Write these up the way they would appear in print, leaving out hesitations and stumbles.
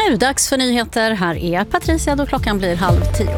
Nu dags för nyheter. Här är Patricia då klockan blir 9:30.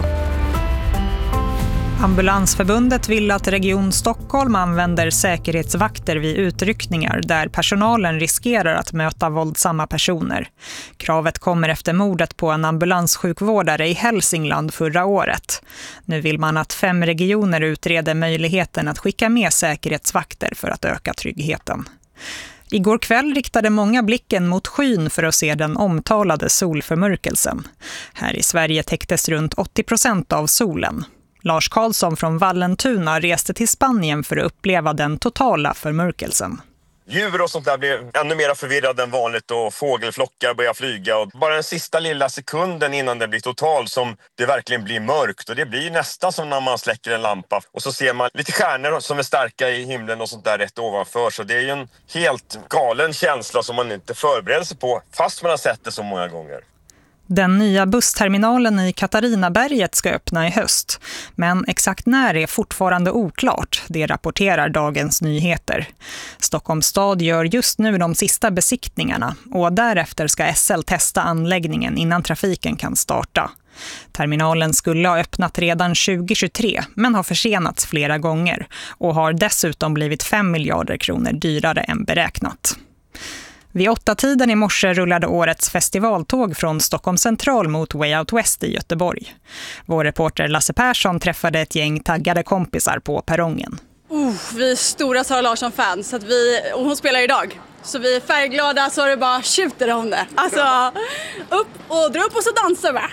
Ambulansförbundet vill att Region Stockholm använder säkerhetsvakter vid utryckningar där personalen riskerar att möta våldsamma personer. Kravet kommer efter mordet på en ambulanssjukvårdare i Hälsingland förra året. Nu vill man att 5 regioner utreder möjligheten att skicka med säkerhetsvakter för att öka tryggheten. Igår kväll riktade många blicken mot skyn för att se den omtalade solförmörkelsen. Här i Sverige täcktes runt 80% av solen. Lars Karlsson från Vallentuna reste till Spanien för att uppleva den totala förmörkelsen. Djur och sånt där blir ännu mer förvirrade än vanligt och fågelflockar börjar flyga. Och bara den sista lilla sekunden innan det blir total som det verkligen blir mörkt. Och det blir nästan som när man släcker en lampa. Och så ser man lite stjärnor som är starka i himlen och sånt där rätt ovanför. Så det är ju en helt galen känsla som man inte förbereder sig på fast man har sett det så många gånger. Den nya bussterminalen i Katarinaberget ska öppna i höst. Men exakt när är fortfarande oklart, det rapporterar Dagens Nyheter. Stockholms stad gör just nu de sista besiktningarna och därefter ska SL testa anläggningen innan trafiken kan starta. Terminalen skulle ha öppnat redan 2023 men har försenats flera gånger och har dessutom blivit 5 miljarder kronor dyrare än beräknat. Vid 8-tiden i morse rullade årets festivaltåg från Stockholm central mot Way Out West i Göteborg. Vår reporter Lasse Persson träffade ett gäng taggade kompisar på perrongen. Vi är stora Sara Larsson-fans och hon spelar idag. Så vi är färgglada så det bara tjuter om det. Alltså, dra upp och så dansar vi.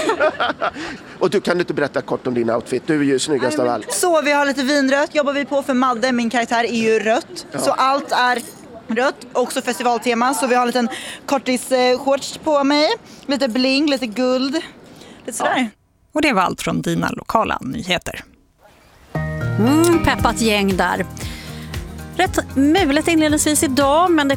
Och du kan inte berätta kort om din outfit, du är ju snyggast av allt. Så vi har lite vinrött, jobbar vi på för Madde, min karaktär är ju rött. Ja. Så allt är rött, också festivaltema. Så vi har en liten kortis-shorts på mig, lite bling, lite guld, lite sådär. Ja. Och det var allt från dina lokala nyheter. Peppat gäng där. Rätt muligt inledningsvis idag, men det